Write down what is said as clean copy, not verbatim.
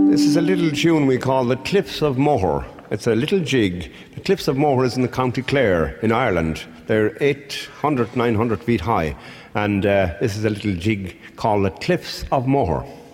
This is a little tune we call the Cliffs of Moher. It's a little jig. The Cliffs of Moher is in the County Clare in Ireland. They're 800, 900 feet high. And this is a little jig called the Cliffs of Moher.